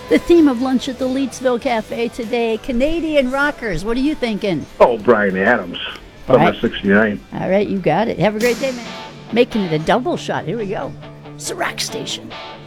The theme of lunch at the Leetsville Cafe today, Canadian rockers. What are you thinking? Oh, Brian Adams. Summer Right. 69. All right, you got it. Have a great day, man. Making it a double shot. Here we go. It's the rock station.